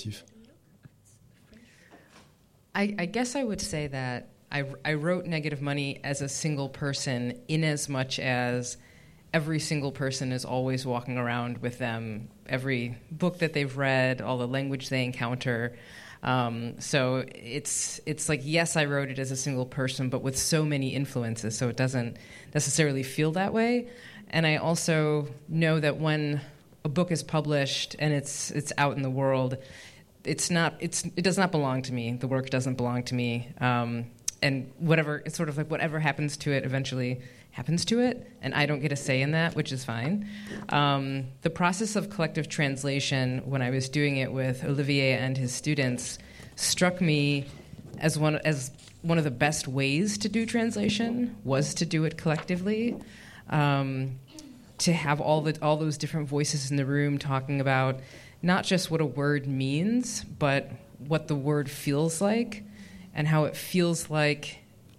I, I guess I would say that I, I wrote Negative Money as a single person, in as much as every single person is always walking around with them, every book that they've read, all the language they encounter. Um, so it's it's like, yes, I wrote it as a single person, but with so many influences, so it doesn't necessarily feel that way. And I also know that when a book is published and it's it's out in the world, it's not it's it does not belong to me. The work doesn't belong to me. Um, And whatever, it's sort of like whatever happens to it eventually happens to it, and I don't get a say in that, which is fine. Um, the process of collective translation, when I was doing it with Olivier and his students, struck me as one as one of the best ways to do translation was to do it collectively, um, to have all the all those different voices in the room talking about not just what a word means, but what the word feels like, and how it feels like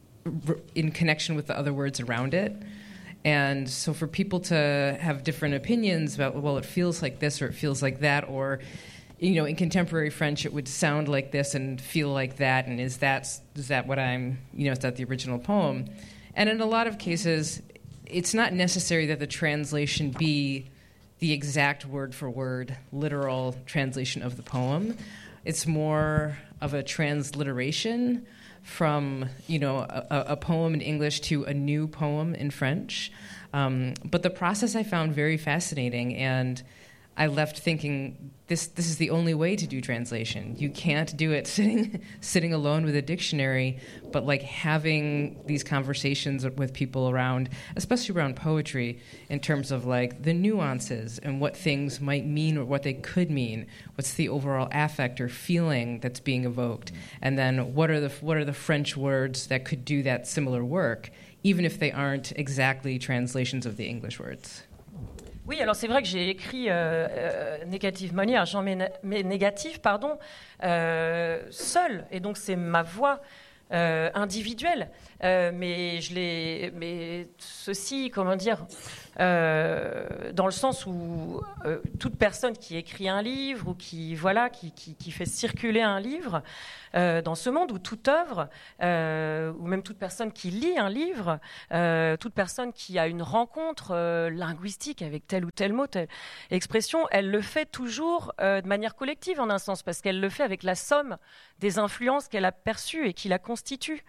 in connection with the other words around it. And so for people to have different opinions about, well, it feels like this or it feels like that, or, you know, in contemporary French it would sound like this and feel like that, and is that is that what I'm, you know, is that the original poem? And in a lot of cases, it's not necessary that the translation be the exact word-for-word, literal translation of the poem. It's more of a transliteration from, you know, a, a poem in English to a new poem in French. Um, but the process I found very fascinating, and I left thinking, this this is the only way to do translation. You can't do it sitting sitting alone with a dictionary, but like having these conversations with people around, especially around poetry, in terms of like the nuances and what things might mean or what they could mean. What's the overall affect or feeling that's being evoked, and then what are the what are the French words that could do that similar work, even if they aren't exactly translations of the English words. Oui, alors c'est vrai que j'ai écrit euh, euh, Negative Money, argent mais, mais négatif, pardon, euh, seul, et donc c'est ma voix euh, individuelle. Euh, mais je l'ai, mais ceci, comment dire, euh, dans le sens où euh, toute personne qui écrit un livre ou qui voilà, qui, qui, qui fait circuler un livre. Euh, dans ce monde où toute œuvre, euh, ou même toute personne qui lit un livre, euh, toute personne qui a une rencontre euh, linguistique avec tel ou tel mot, telle expression, elle le fait toujours euh, de manière collective en un sens, parce qu'elle le fait avec la somme des influences qu'elle a perçues et qui la constituent.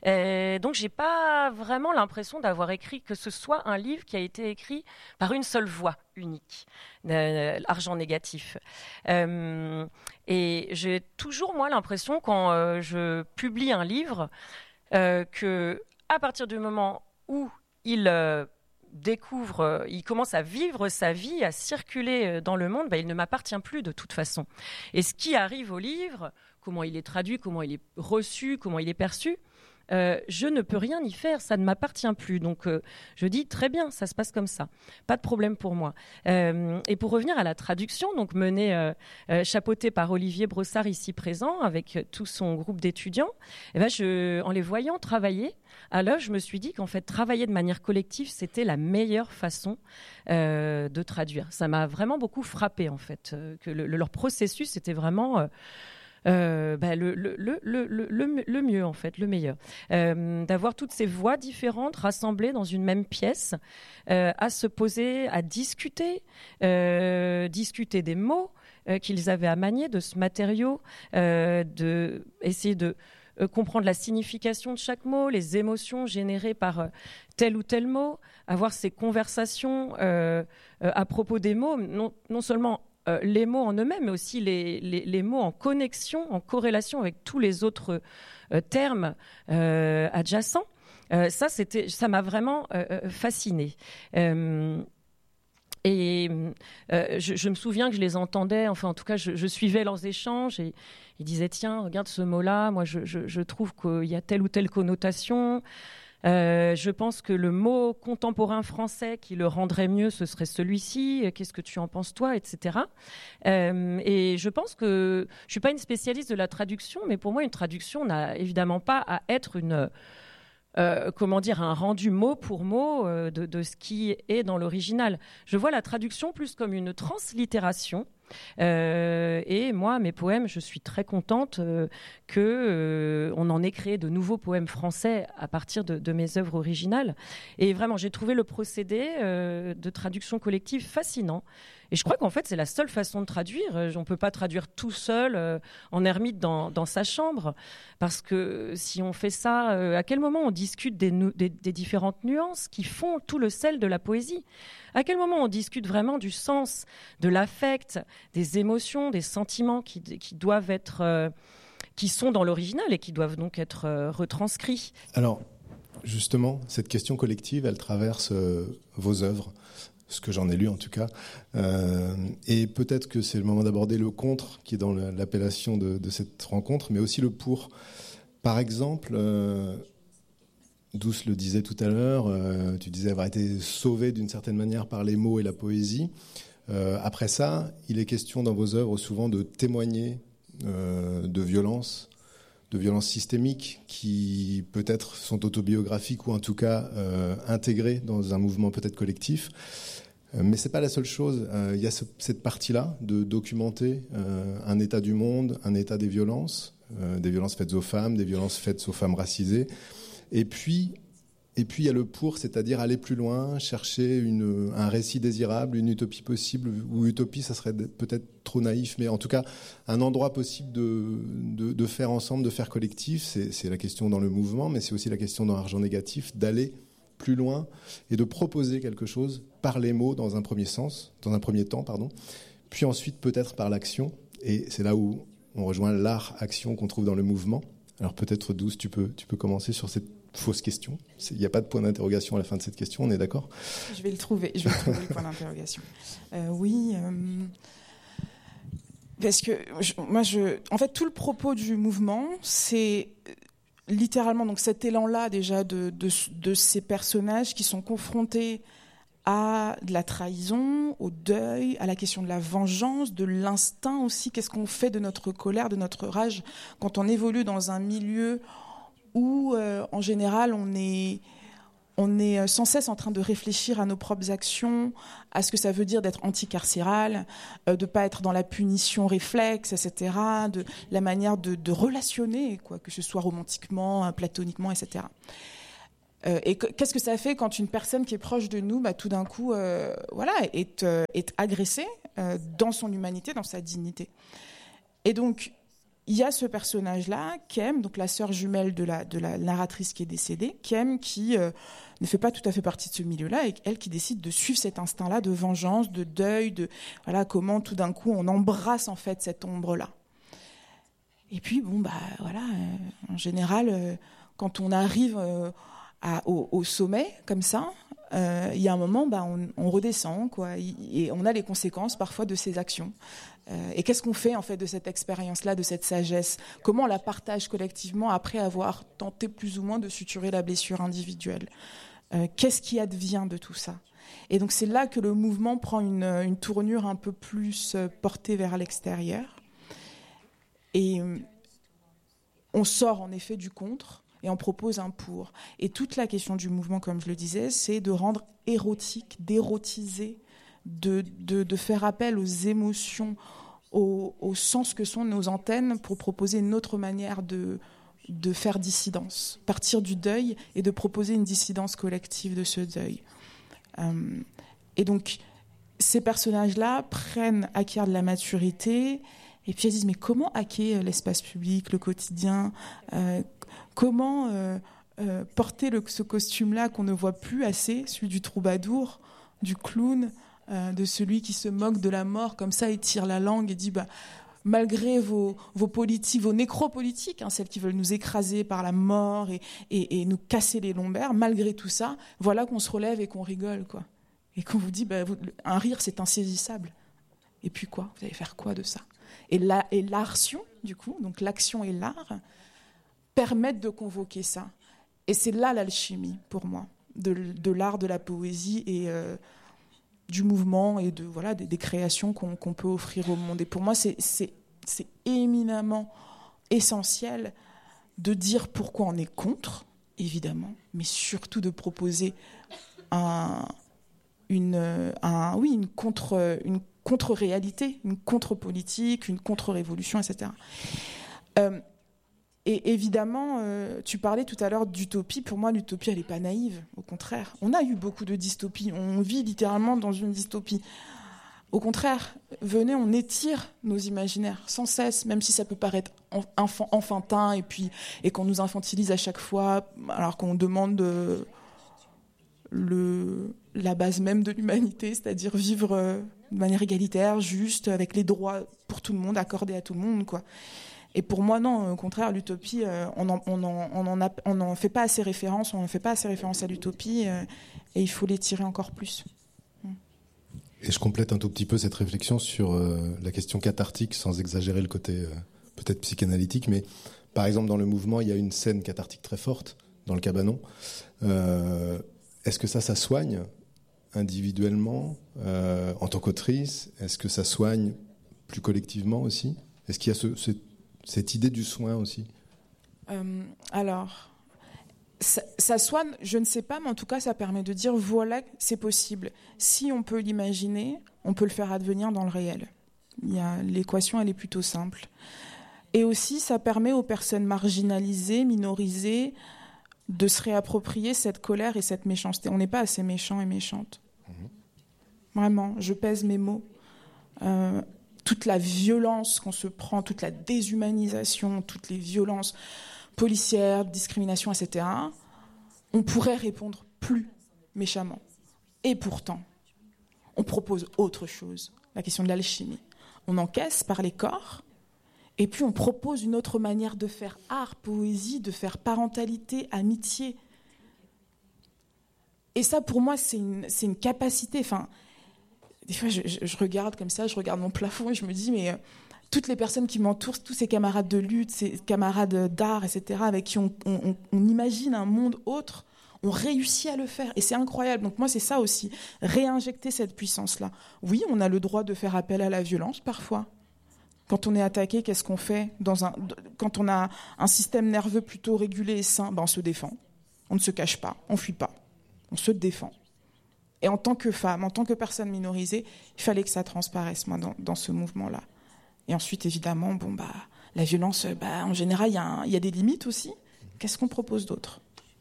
Et donc j'ai pas vraiment l'impression d'avoir écrit que ce soit un livre qui a été écrit par une seule voix unique, euh, argent négatif. Euh, et j'ai toujours, moi, l'impression, quand euh, je publie un livre, euh, que à partir du moment où il euh, découvre, euh, il commence à vivre sa vie, à circuler dans le monde, bah, il ne m'appartient plus de toute façon. Et ce qui arrive au livre, comment il est traduit, comment il est reçu, comment il est perçu, Euh, je ne peux rien y faire, ça ne m'appartient plus. Donc euh, je dis très bien, ça se passe comme ça, pas de problème pour moi. Euh, et pour revenir à la traduction, donc menée, euh, euh, chapeautée par Olivier Brossard ici présent, avec tout son groupe d'étudiants, eh ben je, en les voyant travailler, alors je me suis dit qu'en fait travailler de manière collective, c'était la meilleure façon euh, de traduire. Ça m'a vraiment beaucoup frappé en fait, euh, que le, le, leur processus était vraiment... Euh, Euh, bah, le, le, le, le, le, le mieux en fait, le meilleur, euh, d'avoir toutes ces voix différentes rassemblées dans une même pièce, euh, à se poser, à discuter, euh, discuter des mots euh, qu'ils avaient à manier, de ce matériau, euh, de essayer de euh, comprendre la signification de chaque mot, les émotions générées par euh, tel ou tel mot, avoir ces conversations euh, euh, à propos des mots, non, non seulement Euh, les mots en eux-mêmes, mais aussi les, les, les mots en connexion, en corrélation avec tous les autres euh, termes euh, adjacents. Euh, ça, c'était, ça m'a vraiment euh, fascinée. Euh, et euh, je, je me souviens que je les entendais, enfin en tout cas, je, je suivais leurs échanges et ils disaient, tiens, regarde ce mot-là, moi je, je, je trouve qu'il y a telle ou telle connotation. Euh, je pense que le mot contemporain français qui le rendrait mieux, ce serait celui-ci. Qu'est-ce que tu en penses, toi, et cetera. Euh, et je pense que je ne suis pas une spécialiste de la traduction, mais pour moi, une traduction n'a évidemment pas à être une, euh, comment dire, un rendu mot pour mot euh, de, de ce qui est dans l'original. Je vois la traduction plus comme une translittération. Euh, et moi, mes poèmes, je suis très contente euh, que euh, on en ait créé de nouveaux poèmes français à partir de, de mes œuvres originales. Et vraiment, j'ai trouvé le procédé euh, de traduction collective fascinant. Et je crois qu'en fait, c'est la seule façon de traduire. On ne peut pas traduire tout seul, euh, en ermite dans, dans sa chambre. Parce que si on fait ça, euh, à quel moment on discute des, nu- des, des différentes nuances qui font tout le sel de la poésie ? À quel moment on discute vraiment du sens, de l'affect, des émotions, des sentiments qui, qui doivent être, euh, qui sont dans l'original et qui doivent donc être euh, retranscrits ? Alors, justement, cette question collective, elle traverse euh, vos œuvres, ce que j'en ai lu en tout cas. Euh, et peut-être que c'est le moment d'aborder le contre, qui est dans l'appellation de, de cette rencontre, mais aussi le pour. Par exemple... Euh, Douce le disait tout à l'heure, euh, tu disais avoir été sauvé d'une certaine manière par les mots et la poésie. Euh, après ça, il est question dans vos œuvres souvent de témoigner euh, de violences, de violences systémiques qui peut-être sont autobiographiques ou en tout cas euh, intégrées dans un mouvement peut-être collectif. Euh, mais c'est pas la seule chose. Euh, il y a ce, cette partie-là de documenter euh, un état du monde, un état des violences, euh, des violences faites aux femmes, des violences faites aux femmes racisées. Et puis, et puis il y a le pour, c'est-à-dire aller plus loin, chercher une, un récit désirable, une utopie possible, ou utopie, ça serait peut-être trop naïf, mais en tout cas, un endroit possible de, de, de faire ensemble, de faire collectif. C'est, c'est la question dans le mouvement, mais c'est aussi la question dans l'argent négatif, d'aller plus loin et de proposer quelque chose par les mots dans un premier sens, dans un premier temps, pardon, puis ensuite peut-être par l'action. Et c'est là où on rejoint l'art-action qu'on trouve dans le mouvement. Alors peut-être, Douce, tu peux, tu peux commencer sur cette fausse question. Il n'y a pas de point d'interrogation à la fin de cette question, on est d'accord ? Je vais le trouver, je vais trouver le point d'interrogation. Euh, oui, euh, parce que je, moi, je, en fait, tout le propos du mouvement, c'est littéralement donc cet élan-là déjà de, de, de ces personnages qui sont confrontés à de la trahison, au deuil, à la question de la vengeance, de l'instinct aussi. Qu'est-ce qu'on fait de notre colère, de notre rage quand on évolue dans un milieu où, euh, en général, on est, on est sans cesse en train de réfléchir à nos propres actions, à ce que ça veut dire d'être anticarcéral, euh, de ne pas être dans la punition réflexe, et cetera, de la manière de, de relationner, quoi, que ce soit romantiquement, platoniquement, et cetera. Euh, et qu'est-ce que ça fait quand une personne qui est proche de nous, bah, tout d'un coup, euh, voilà, est, euh, est agressée euh, dans son humanité, dans sa dignité. Et donc, il y a ce personnage-là, Kem, donc la sœur jumelle de la, de la narratrice qui est décédée, Kem, qui euh, ne fait pas tout à fait partie de ce milieu-là, et elle qui décide de suivre cet instinct-là de vengeance, de deuil, de voilà, comment tout d'un coup on embrasse en fait cette ombre-là. Et puis, bon, bah voilà, euh, en général, euh, quand on arrive... Euh, À, au, au sommet, comme ça, euh, il y a un moment, bah, on, on redescend, quoi, et on a les conséquences parfois de ces actions. Euh, et qu'est-ce qu'on fait en fait de cette expérience-là, de cette sagesse ? Comment on la partage collectivement après avoir tenté plus ou moins de suturer la blessure individuelle ? euh, Qu'est-ce qui advient de tout ça ? Et donc c'est là que le mouvement prend une, une tournure un peu plus portée vers l'extérieur. Et euh, on sort en effet du contre, et on propose un pour. Et toute la question du mouvement, comme je le disais, c'est de rendre érotique, d'érotiser, de, de, de faire appel aux émotions, au, au sens que sont nos antennes pour proposer une autre manière de, de faire dissidence. Partir du deuil et de proposer une dissidence collective de ce deuil. Euh, et donc, ces personnages-là prennent, acquièrent de la maturité, et puis elles disent, mais comment hacker l'espace public, le quotidien ? euh, Comment euh, euh, porter le, ce costume-là qu'on ne voit plus assez, celui du troubadour, du clown, euh, de celui qui se moque de la mort comme ça et tire la langue et dit bah, malgré vos, vos politiques, vos nécropolitiques, hein, celles qui veulent nous écraser par la mort et, et, et nous casser les lombaires, malgré tout ça, voilà qu'on se relève et qu'on rigole, quoi. Et qu'on vous dit bah, vous, un rire c'est insaisissable. Et puis quoi ? Vous allez faire quoi de ça ? Et, la, et l'action, du coup, donc l'action et l'art, permettent de convoquer ça. Et c'est là l'alchimie, pour moi, de, de l'art, de la poésie et euh, du mouvement et de, voilà, des, des créations qu'on, qu'on peut offrir au monde. Et pour moi, c'est, c'est, c'est éminemment essentiel de dire pourquoi on est contre, évidemment, mais surtout de proposer un, une, un, oui, une, contre, une contre-réalité, une contre-politique, une contre-révolution, et cetera. Euh, Et évidemment, euh, tu parlais tout à l'heure d'utopie. Pour moi, l'utopie, elle n'est pas naïve. Au contraire, on a eu beaucoup de dystopies. On vit littéralement dans une dystopie. Au contraire, venez, on étire nos imaginaires sans cesse, même si ça peut paraître enfant, enfantin et, puis, et qu'on nous infantilise à chaque fois, alors qu'on demande de, le, la base même de l'humanité, c'est-à-dire vivre de manière égalitaire, juste, avec les droits pour tout le monde, accordés à tout le monde, quoi. Et pour moi, non, au contraire, l'utopie, euh, on n'en on en, on en, on en fait pas assez référence, on ne fait pas assez référence à l'utopie, euh, et il faut l'étirer encore plus. Et je complète un tout petit peu cette réflexion sur euh, la question cathartique, sans exagérer le côté euh, peut-être psychanalytique, mais par exemple, dans le mouvement, il y a une scène cathartique très forte, dans le cabanon. Euh, est-ce que ça, ça soigne individuellement, euh, en tant qu'autrice ? Est-ce que ça soigne plus collectivement aussi ? Est-ce qu'il y a ce... ce cette idée du soin aussi ? euh, Alors, ça, ça soigne, je ne sais pas, mais en tout cas, ça permet de dire, voilà, c'est possible. Si on peut l'imaginer, on peut le faire advenir dans le réel. Il y a, l'équation, elle est plutôt simple. Et aussi, ça permet aux personnes marginalisées, minorisées, de se réapproprier cette colère et cette méchanceté. On n'est pas assez méchants et méchantes. Mmh. Vraiment, je pèse mes mots. Euh, toute la violence qu'on se prend, toute la déshumanisation, toutes les violences policières, discrimination, et cetera, on pourrait répondre plus méchamment. Et pourtant, on propose autre chose, la question de l'alchimie. On encaisse par les corps, et puis on propose une autre manière de faire art, poésie, de faire parentalité, amitié. Et ça, pour moi, c'est une, c'est une capacité... Enfin, des fois, je, je, je regarde comme ça, je regarde mon plafond et je me dis, mais euh, toutes les personnes qui m'entourent, tous ces camarades de lutte, ces camarades d'art, et cetera, avec qui on, on, on imagine un monde autre, On réussit à le faire et c'est incroyable. Donc moi, c'est ça aussi, réinjecter cette puissance-là. Oui, on a le droit de faire appel à la violence parfois. Quand on est attaqué, qu'est-ce qu'on fait dans un... Quand on a un système nerveux plutôt régulé et sain, ben on se défend. On ne se cache pas, on ne fuit pas. On se défend. Et en tant que femme, en tant que personne minorisée, il fallait que ça transparaisse moi, dans, dans ce mouvement-là. Et ensuite, évidemment, bon, bah, la violence, bah, en général, il y, a y a des limites aussi. Qu'est-ce qu'on propose d'autre ?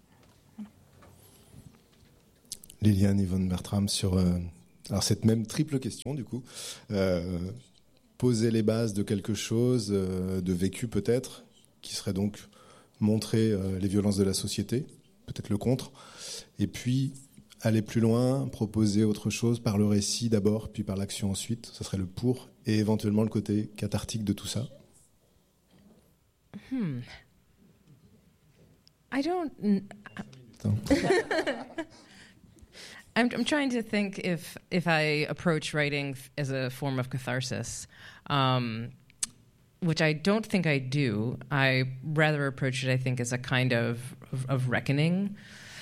Liliane Yvonne Bertram, sur euh, alors cette même triple question, du coup. Euh, poser les bases de quelque chose, euh, de vécu peut-être, qui serait donc montrer euh, les violences de la société, peut-être le contre, et puis aller plus loin, proposer autre chose par le récit d'abord, puis par l'action ensuite, ça serait le pour, et éventuellement le côté cathartique de tout ça. Hmm. I don't... I'm, I'm trying to think if if I approach writing as a form of catharsis, um, which I don't think I do. I rather approach it, I think, as a kind of of, of reckoning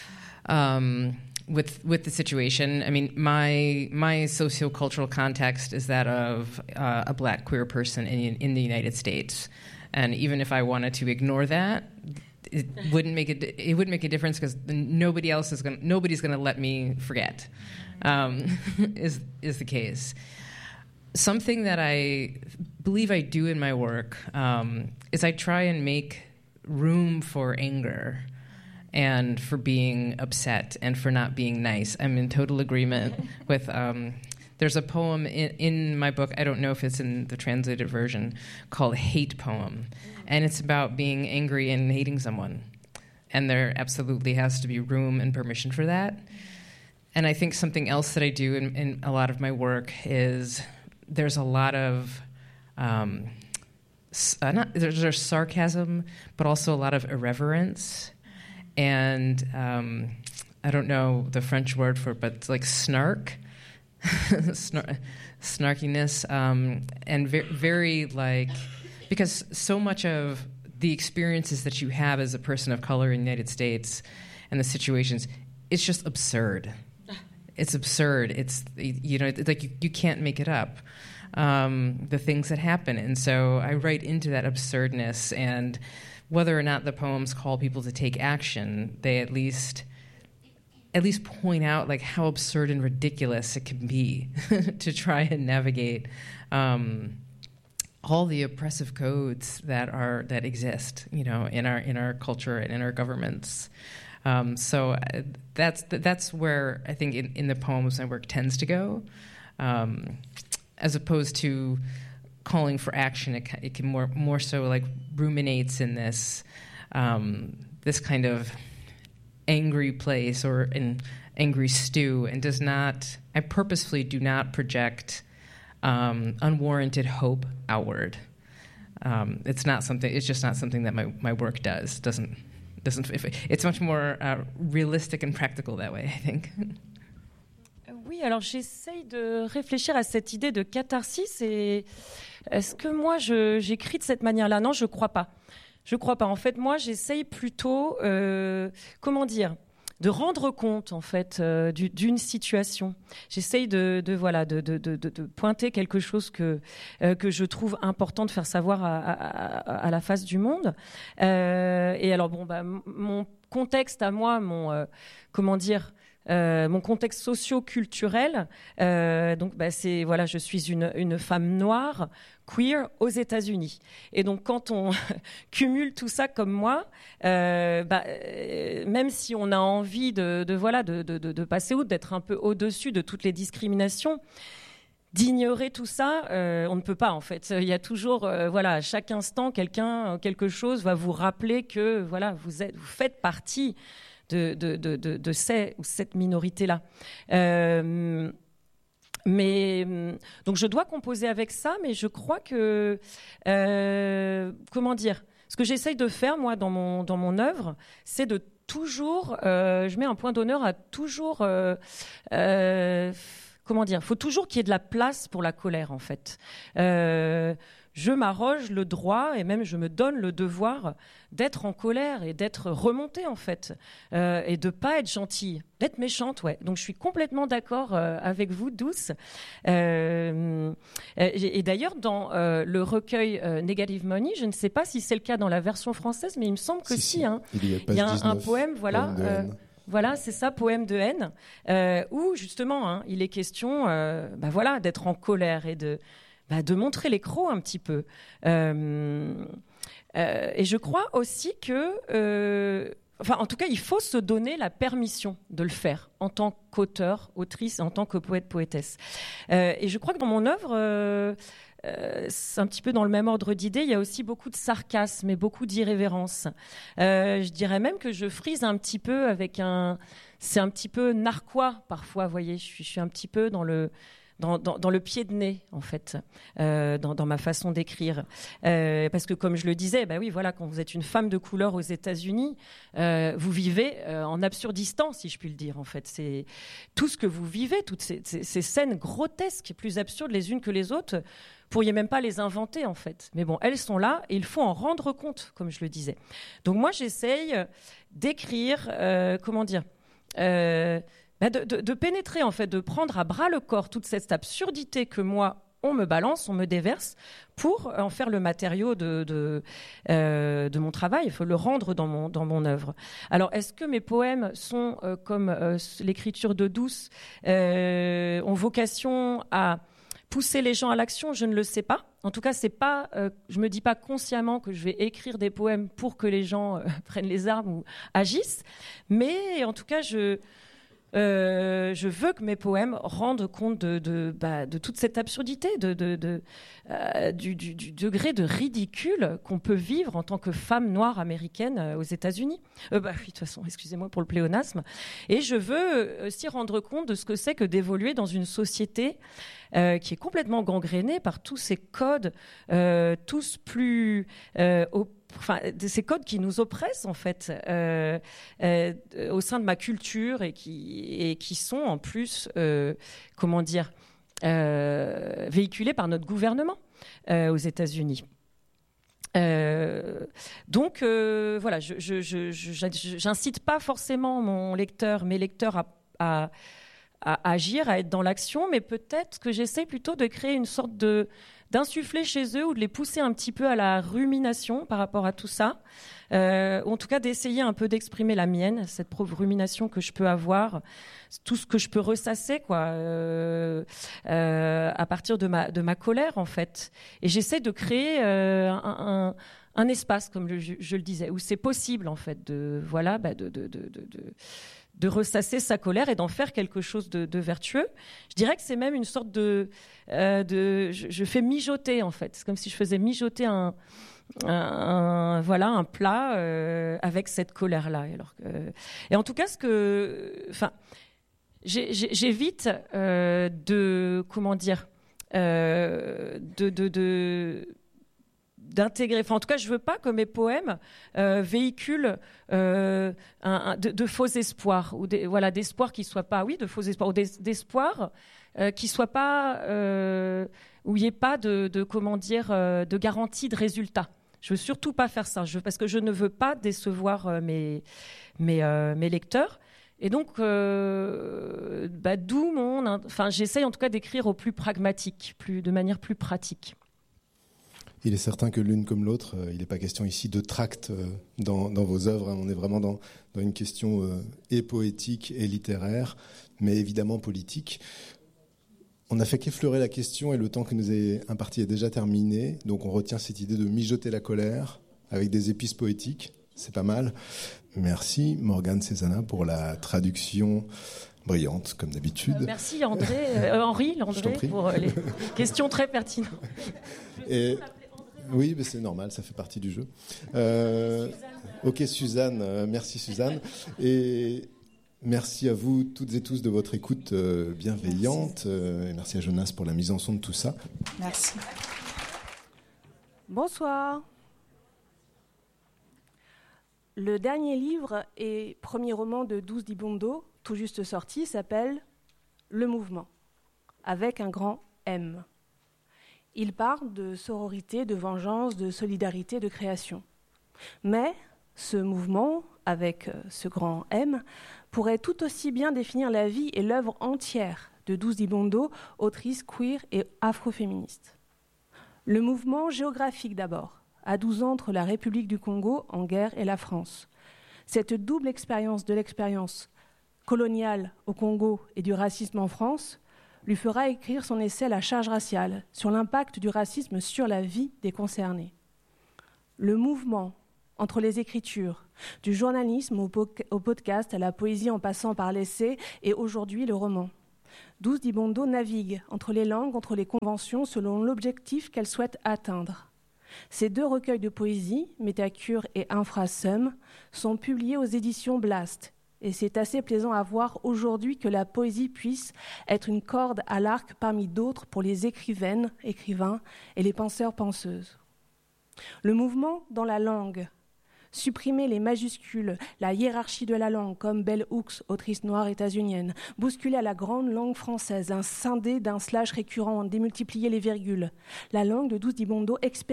um, with with the situation. I mean, my my sociocultural context is that of uh, a black queer person in in the United States, and even if I wanted to ignore that, it wouldn't make it. It wouldn't make a difference because nobody else is going. Nobody's going to let me forget. Um, is is the case. Something that I believe I do in my work um, is I try and make room for anger and for being upset and for not being nice. I'm in total agreement with. Um, there's a poem in, in my book. I don't know if it's in the translated version, called "Hate Poem." And it's about being angry and hating someone. And there absolutely has to be room and permission for that. And I think something else that I do in, in a lot of my work is there's a lot of, um, uh, not, there's, there's sarcasm, but also a lot of irreverence. And um, I don't know the French word for it, but it's like snark, Snar- snarkiness, um, and ve- very like... Because so much of the experiences that you have as a person of color in the United States and the situations, it's just absurd. It's absurd. It's, you know, it's like you, you can't make it up, um, the things that happen. And so I write into that absurdness, and whether or not the poems call people to take action, they at least at least point out like how absurd and ridiculous it can be to try and navigate um, all the oppressive codes that are that exist, you know, in our in our culture and in our governments. Um, so that's that's where I think in, in the poems my work tends to go, um, as opposed to calling for action. It, it can more more so like ruminates in this um, this kind of angry place or an angry stew, and does not. I purposefully do not project Um, unwarranted hope outward. Um, it's not something. It's just not something that my, my work does. Doesn't doesn't. If it, it's much more uh, realistic and practical that way, I think. Oui, alors j'essaye de réfléchir à cette idée de catharsis. Et est-ce que moi je, j'écris de cette manière-là ? Non, je crois pas. Je crois pas. En fait, moi, j'essaye plutôt, euh, comment dire, de rendre compte en fait euh, du, d'une situation. J'essaye de, de voilà de, de, de, de pointer quelque chose que euh, que je trouve important de faire savoir à, à, à la face du monde. Euh, et alors bon bah m- mon contexte à moi, mon euh, comment dire. Euh, mon contexte socio-culturel, euh, donc bah, c'est voilà, je suis une, une femme noire queer aux États-Unis. Et donc quand on cumule tout ça comme moi, euh, bah, euh, même si on a envie de, de voilà de, de, de passer outre, d'être un peu au-dessus de toutes les discriminations, d'ignorer tout ça, euh, on ne peut pas en fait. Il y a toujours, euh, voilà, à chaque instant, quelqu'un, quelque chose va vous rappeler que voilà, vous êtes, vous faites partie de, de, de, de, de ces, cette minorité-là. Euh, mais donc je dois composer avec ça, mais je crois que euh, comment dire, ce que j'essaye de faire moi dans mon dans mon œuvre, c'est de toujours, euh, je mets un point d'honneur à toujours, euh, euh, comment dire, faut toujours qu'il y ait de la place pour la colère, en fait. Euh, je m'arroge le droit et même je me donne le devoir d'être en colère et d'être remontée, en fait, euh, et de pas être gentille, d'être méchante, ouais. Donc je suis complètement d'accord euh, avec vous, Douce. Euh, et, et d'ailleurs, dans euh, le recueil euh, Negative Money, je ne sais pas si c'est le cas dans la version française, mais il me semble que si. si, si. Hein. Il y a, il y a un, un poème, voilà. Poème de Voilà, c'est ça, poème de haine, euh, où justement, hein, il est question, euh, bah voilà, d'être en colère et de, bah, de montrer les crocs un petit peu. Euh, euh, et je crois aussi que, euh, enfin, en tout cas, il faut se donner la permission de le faire en tant qu'auteur, autrice, en tant que poète, poétesse. Euh, et je crois que dans mon œuvre. Euh, Euh, c'est un petit peu dans le même ordre d'idées. Il y a aussi beaucoup de sarcasme et beaucoup d'irrévérence. Euh, je dirais même que je frise un petit peu avec un... C'est un petit peu narquois parfois, vous voyez. Je suis, je suis un petit peu dans le... Dans, dans, dans le pied de nez, en fait, euh, dans, dans ma façon d'écrire. Euh, parce que, comme je le disais, bah oui, voilà, quand vous êtes une femme de couleur aux États-Unis, euh, vous vivez euh, en absurdistan, si je puis le dire, en fait. C'est tout ce que vous vivez, toutes ces, ces, ces scènes grotesques, plus absurdes les unes que les autres, vous pourriez même pas les inventer, en fait. Mais bon, elles sont là et il faut en rendre compte, comme je le disais. Donc moi, j'essaye d'écrire, euh, comment dire... Euh, De, de, de pénétrer, en fait, de prendre à bras le corps toute cette absurdité que moi, on me balance, on me déverse, pour en faire le matériau de, de, euh, de mon travail. Il faut le rendre dans mon, dans mon œuvre. Alors, est-ce que mes poèmes sont, euh, comme euh, l'écriture de Douce, euh, ont vocation à pousser les gens à l'action? Je ne le sais pas. En tout cas, c'est pas, euh, je me dis pas consciemment que je vais écrire des poèmes pour que les gens euh, prennent les armes ou agissent. Mais en tout cas, je... Euh, je veux que mes poèmes rendent compte de, de, bah, de toute cette absurdité, de, de, de, euh, du, du, du degré de ridicule qu'on peut vivre en tant que femme noire américaine euh, aux États-Unis. Euh, bah oui, de toute façon, excusez-moi pour le pléonasme. Et je veux aussi rendre compte de ce que c'est que d'évoluer dans une société euh, qui est complètement gangrénée par tous ces codes, euh, tous plus euh, au Enfin, ces codes qui nous oppressent, en fait, euh, euh, au sein de ma culture et qui, et qui sont, en plus, euh, comment dire, euh, véhiculés par notre gouvernement euh, aux États-Unis. Euh, donc, euh, voilà, je, je, je, je, j'incite pas forcément mon lecteur, mes lecteurs à, à, à agir, à être dans l'action, mais peut-être que j'essaie plutôt de créer une sorte de... d'insuffler chez eux ou de les pousser un petit peu à la rumination par rapport à tout ça. Euh, en tout cas, d'essayer un peu d'exprimer la mienne, cette propre rumination que je peux avoir, tout ce que je peux ressasser, quoi, euh, euh, à partir de ma, de ma colère, en fait. Et j'essaie de créer euh, un, un, un espace, comme je, je le disais, où c'est possible, en fait, de, voilà, bah, de, de, de, de, de de ressasser sa colère et d'en faire quelque chose de, de vertueux. Je dirais que c'est même une sorte de... Euh, de je, je fais mijoter, en fait. C'est comme si je faisais mijoter un, un, un, voilà, un plat euh, avec cette colère-là. Alors que, et en tout cas, ce que... Enfin, j'évite euh, de... Comment dire euh, de... de, de d'intégrer, enfin en tout cas je veux pas que mes poèmes euh, véhiculent euh, un, un, de, de faux espoirs ou des, voilà d'espoirs qui soient pas, oui de faux espoirs ou des, d'espoirs euh, qui soient pas euh, où il n'y ait pas de, de comment dire euh, de garantie de résultat. Je veux surtout pas faire ça, je, parce que je ne veux pas décevoir euh, mes mes, euh, mes lecteurs. Et donc, euh, bah, d'où mon, enfin j'essaye en tout cas d'écrire au plus pragmatique, plus de manière plus pratique. Il est certain que l'une comme l'autre, euh, il n'est pas question ici de tract euh, dans, dans vos œuvres. Hein. On est vraiment dans, dans une question euh, et poétique et littéraire, mais évidemment politique. On n'a fait qu'effleurer la question et le temps que nous est imparti est déjà terminé. Donc on retient cette idée de mijoter la colère avec des épices poétiques. C'est pas mal. Merci Morgane Cézanne pour la traduction brillante, comme d'habitude. Euh, merci André, euh, Henri, André, pour euh, les questions très pertinentes. Et... Oui, mais c'est normal, ça fait partie du jeu. Euh, ok, Suzanne, euh, merci Suzanne. Et merci à vous toutes et tous de votre écoute euh, bienveillante. Euh, et merci à Jonas pour la mise en son de tout ça. Merci. Bonsoir. Le dernier livre et premier roman de Douce Dibondo, tout juste sorti, s'appelle « Le mouvement ». avec un grand M. Il parle de sororité, de vengeance, de solidarité, de création. Mais ce mouvement, avec ce grand M, pourrait tout aussi bien définir la vie et l'œuvre entière de Douce Dibondo, autrice queer et afroféministe. Le mouvement géographique d'abord, à douze ans entre la République du Congo en guerre et la France. Cette double expérience de l'expérience coloniale au Congo et du racisme en France lui fera écrire son essai La charge raciale sur l'impact du racisme sur la vie des concernés. Le mouvement entre les écritures, du journalisme au, po- au podcast, à la poésie en passant par l'essai et aujourd'hui le roman. Douce Dibondo navigue entre les langues, entre les conventions, selon l'objectif qu'elle souhaite atteindre. Ces deux recueils de poésie, Métacure et Infrasum, sont publiés aux éditions Blast. Et c'est assez plaisant à voir aujourd'hui que la poésie puisse être une corde à l'arc parmi d'autres pour les écrivaines, écrivains et les penseurs-penseuses. Le mouvement dans la langue, supprimer les majuscules, la hiérarchie de la langue, comme Bell Hooks, autrice noire états-unienne, bousculer à la grande langue française, un scindé d'un slash récurrent, démultiplier les virgules. La langue de Douce Dibondo expérimente